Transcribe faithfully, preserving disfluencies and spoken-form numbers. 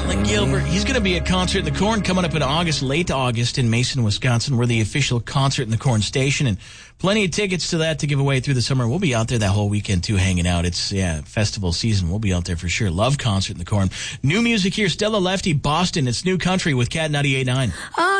Alan Gilbert. He's going to be at Concert in the Corn coming up in August, late August in Mason, Wisconsin. We're the official Concert in the Corn station, and plenty of tickets to that to give away through the summer. We'll be out there that whole weekend, too, hanging out. It's, yeah, festival season. We'll be out there for sure. Love Concert in the Corn. New music here, Stella Lefty, Boston. It's New Country with Cat ninety-eight point nine.